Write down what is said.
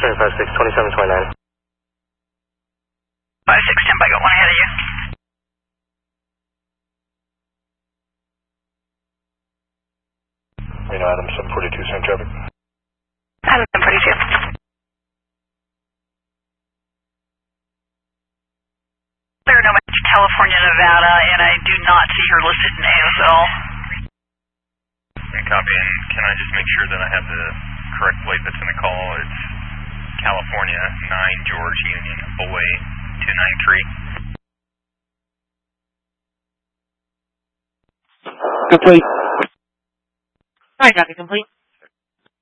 Sorry, 56, 2729. 56, stand by, got one ahead of you. Reno Adam 742, same traffic. Adam 742. Clear Nomad, California, Nevada, and I do not see her listed in ASL. Copy, and can I just make sure that I have the correct plate that's in the call? It's California, 9 George Union, away 293. Complete. Alright, copy, complete.